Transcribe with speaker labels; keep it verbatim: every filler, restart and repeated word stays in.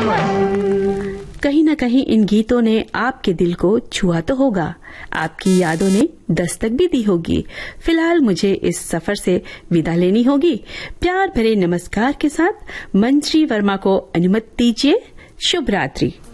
Speaker 1: कहीं न कहीं इन गीतों ने आपके दिल को छुआ तो होगा, आपकी यादों ने दस्तक भी दी होगी। फिलहाल मुझे इस सफर से विदा लेनी होगी। प्यार भरे नमस्कार के साथ मंजरी वर्मा को अनुमति दीजिए। शुभ रात्रि।